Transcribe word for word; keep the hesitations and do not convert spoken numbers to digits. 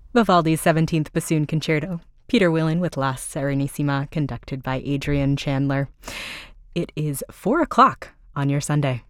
Vivaldi's seventeenth Bassoon Concerto, Peter Willen with La Serenissima, conducted by Adrian Chandler. It is four o'clock on your Sunday.